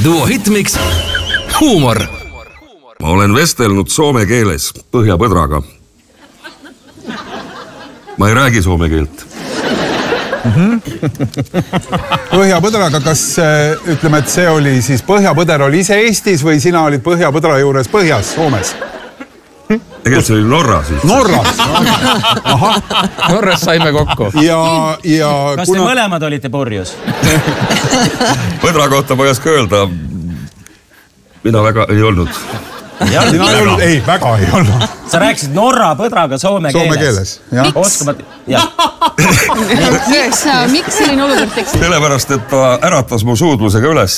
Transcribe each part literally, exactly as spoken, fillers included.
Duo Hitmix huumor. Ma olen vestelnud soome keeles põhjapõdraga. Ma ei räägi soome keelt. Põhjapõdraga, kas ütleme, et see oli siis põhjapõder oli ise Eestis või sina olid põhjapõdra juures põhjas Soomes? Tegelikult see oli Norra siis. Norras? Aha. Norras saime kokku. Ja, ja kas kuna... te mõlemad olite purjus? Põdra kohta ma ei oska öelda. Mina väga ei olnud. Ja, sina ei olnud, ei, väga ei olnud. Sa rääkisid Norra põdraga soome keeles. Soome keeles, jah. Oskamad... jah. miks, miks selline olukord teksib? Sellepärast, et ta äratas mu suudlusega üles.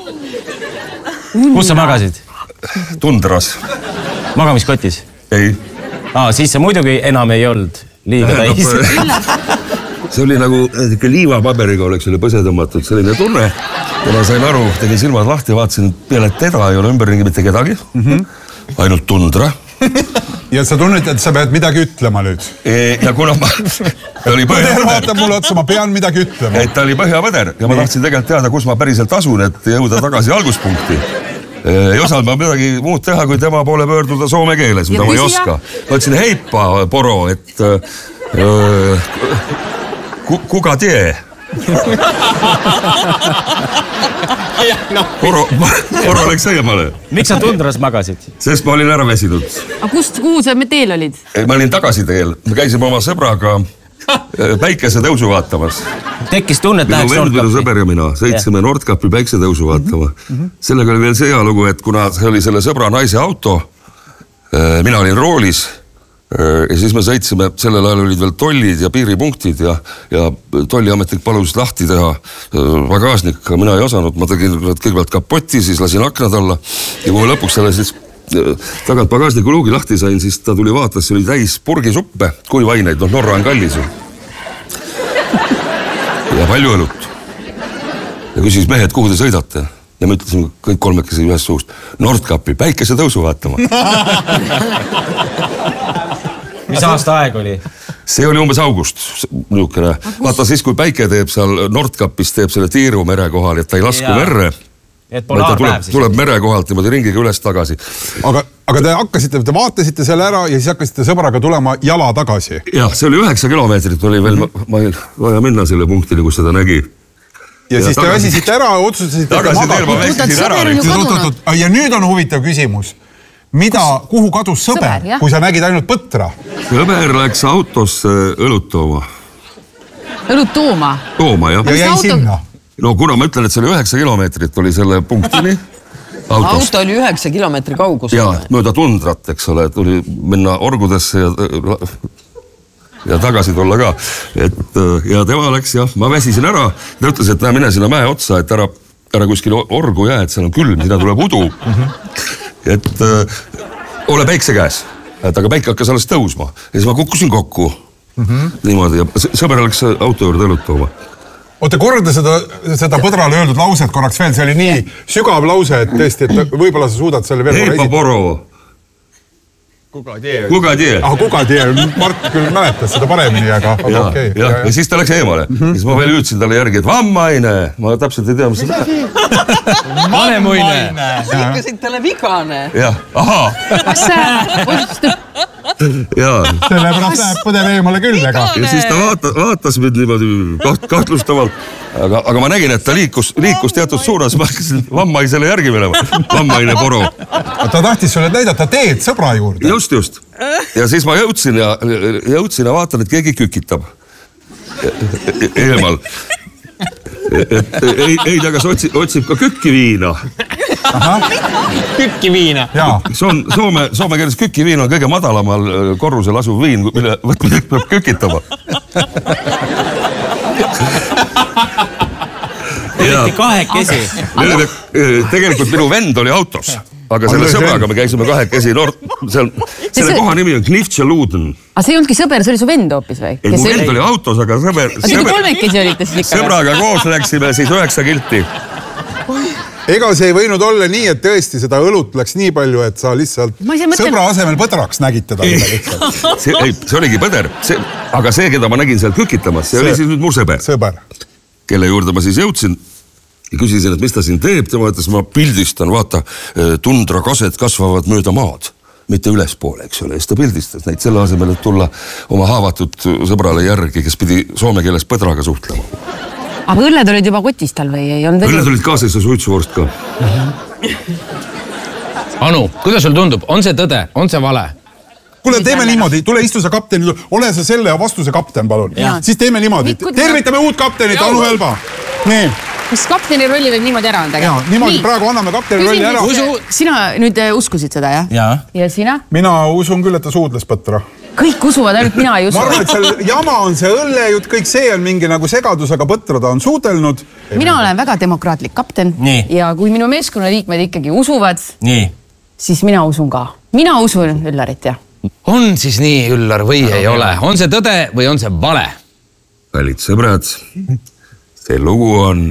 Kus sa magasid? Tundras. Magamiskotis? Ei. Aa, siis sa muidugi enam ei olnud liiga täis. See oli nagu liivapaberiga oleks selle põse tõmmatud selline tunne. Ja ma sain aru, tegin silmad lahti, vaatasin peale teda ei ole ümberringi mitte kedagi. Mm-hmm. Ainult tundra. Ja sa tunned, et sa pead midagi ütlema nüüd? E, ja kuna ma... Ta oli põhjapõder. Vaatab mulle otsa, ma pean midagi ütlema. Et ta oli põhjapõder ja ma tahtsin tegelikult teada, kus ma päriselt asun, et jõuda tagasi alguspunkti. Ei osanud ma midagi muud teha, kui tema poole pöörduda soome keeles, mida ma ei oska. Ma ütlesin, heippa, poro, et öö, kuka tie. Poro, poro läks eemale. Miks sa tundras magasid? Sest ma olin ära vesinud. Aga kust, kuhu sa teel olid? Ma olin tagasi teel. Me käisime oma sõbraga päikese tõusu vaatamas. Tekkis tunnet läheks Nordkapi. Minu sõber ja mina sõitsime yeah. Nordkapi päikse tõusu vaatama. Mm-hmm. Sellega oli veel see ajalugu, et kuna see oli selle sõbra naise auto, mina olin roolis ja siis me sõitsime, sellel ajal olid veel tollid ja piiripunktid ja, ja tolliametnik palus lahti teha pagasnik, mina ei osanud, ma tegin kõigepealt kapoti, siis lasin aknad alla ja kui lõpuks selle siis tagant pagasniku luugi lahti sain, siis ta tuli vaatas, see oli täis purgisuppe, kuivaineid, noh Norra on kallis ju. Ja palju õlut. Ja küsis mehed, kuhu te sõidate? Ja me ütlesime kõik kolmekesi ühest suust. Nordkapi, päikese tõusu vaatama. Mis aasta aeg oli? See oli umbes august. Niukene. Vaata siis, kui päike teeb seal Nordkapis, teeb selle tiiru mere kohal, et ta ei lasku merre. Et polaarpäev siis. Tuleb mere kohalt niimoodi ringiga üles tagasi. Aga, aga te hakkasite, te vaatasite selle ära ja siis hakkasite sõbraga tulema jala tagasi. Jah, see oli üheksa kilomeetrit, oli veel, mm-hmm. ma ei vaja minna selle punktini, kus seda nägi. Ja, ja siis tagasi, te väsisite ära, otsustasite tagasi teel, ma väsisin ära. Ja nüüd on huvitav küsimus. Mida, kuhu kadus sõber, sõber kui sa nägid ainult põtra? Sõber läks autosse õlut tooma. Õlut tooma? Tooma, jah. Ja jäi auto... sinna? No kuna ma ütlen, et see oli üheksa kilomeetrit, oli selle punktini autost. Auto oli üheksa kilomeetri kaugus. Ja, mööda tundrat, eks ole, tuli minna orgudesse ja, ja tagasi tulla ka. Et, ja tema läks, jah, ma väsisin ära. Ta ütles, et näe, mine sinna mäe otsa, et ära, ära kuskil orgu jää, et seal on külm, sinna tuleb udu. Et äh, ole päikse käes, et aga päike hakkas alles tõusma. Ja siis ma kukkusin kokku. Mm-hmm. Niimoodi, ja sõber läks auto juurde õlut tooma. Oota, korda seda, seda põdrale öeldud lauset korraks veel, see oli nii sügav lause, et tõesti, et võib-olla sa suudad selle veel Heipa poro. Kuga tie. Kuga tie. Ah, kuga tie. Mart küll mäletas seda paremini, aga, aga ja, okei. Okay. Ja, ja siis ta läks eemale. Mm-hmm. Siis ma veel hüüdsin talle järgi, et vammaine. Ma täpselt ei tea, mis see vanemuine. Sa ikkasid talle vigane. Jah, aha. Kas see... Jaa. Sellepärast läheb põder eemale küll, ega. Ja siis ta vaatas, vaatas mind niimoodi kaht, kahtlustavalt. Aga, aga ma nägin, et ta liikus, liikus teatud suunas. Ma hakkasin vammaisele järgi minema. Vammaine poro. Ta tahtis sulle näidata teed sõbra juurde. Just, just. Ja siis ma jõudsin ja, jõudsin ja vaatan, et keegi kükitab. Eemal. Et, ei, ei tea, kas otsib, otsib ka kükkiviina. Kükkiviina. Soom, Soome, Soome keeles kükkiviin on kõige madalamal korrusel asuv viin, mille võtmiseks peab kükitama. Olite kahekesi. Tegelikult minu vend oli autos, aga selle sõbraga me käisime kahekesi. Seal, selle koha nimi on Knivtšeluden. Aga see ei olnudki sõber, see oli su vend hoopis või? Ei, mu vend oli autos, aga sõber... kolmekesi olite siis ikka. Sõbraga koos läksime siis üheksa kilti. Ega see ei võinud olla nii, et tõesti seda õlut läks nii palju, et sa lihtsalt sõbra asemel põdraks nägid teda. See, ei, see oligi põder. See, aga see, keda ma nägin seal kükitamas, see, see oli siis nüüd mu sõber. Sõber. Kelle juurde ma siis jõudsin. ja küsisin, et mis ta siin teeb, tema ütles, ma pildistan, vaata, tundrakased kasvavad mööda maad, mitte ülespoole, eks ole, ja siis ta pildistas neid selle asemel, et tulla oma haavatud sõbrale järgi, kes pidi soome keeles põdraga suhtlema. Aga õlled olid juba kotis tal või ei olnud? Õlled olid kaasas ja suitsuvorst ka. Anu, kuidas sul tundub, on see tõde, on see vale? Kuule, teeme niimoodi, tule istu sa kapteni, ole sa selle ja vastuse kapten, palun. Siis teeme niimoodi, tervitame uut kaptenit, Anu Helba. Nii. Kas kapteni rolli võib niimoodi ära anda? Jaa, niimoodi nii. Praegu anname kapteni rolli ära. Usu... Sina nüüd uskusid seda, jah? Ja. Ja sina? Mina usun küll, et ta suudles põtra. Kõik usuvad, ainult mina ei usu. Ma arvan, et seal jama on see õllejutt, kõik see on mingi nagu segadus, aga põtra ta on suudelnud. Mina olen väga demokraatlik kapten. Nii. Ja kui minu meeskonna liikmed ikkagi usuvad, nii. Siis mina usun ka. Mina usun Üllarit, jah. On siis nii, Üllar, või ei ole? On see tõde või on see vale? Kallid sõbrad, see lugu on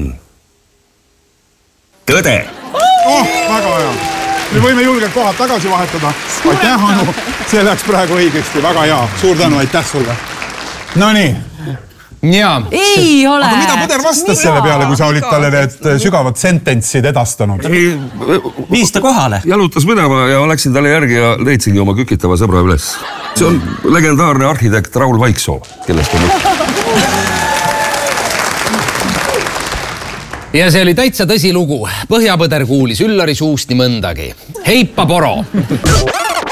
tõde. Oh, väga hea. Me võime julgelt kohad tagasi vahetada. Aitäh, Anu. See läks praegu õigesti. Väga hea. Suur tänu, aitäh sulle. No nii. Jaa. Ei ole. Aga mida Põder vastas selle peale, kui sa olid talle need sügavad sententsid edastanud? Viis ta kohale. Jalutas minema ja läksin talle järgi ja leidsingi oma kükitava sõbra üles. See on legendaarne arhitekt Raul Vaiksoo, kellest on üks. Ja see oli täitsa tõsi lugu. Põhjapõder kuulis Üllari suust nii mõndagi. Heippa poro!